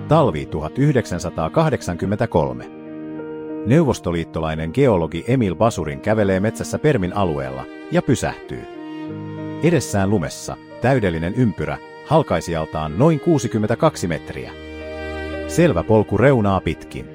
Talvi 1983. Neuvostoliittolainen geologi Emil Basurin kävelee metsässä Permin alueella ja pysähtyy. Edessään lumessa täydellinen ympyrä, halkaisijaltaan noin 62 metriä. Selvä polku reunaa pitkin.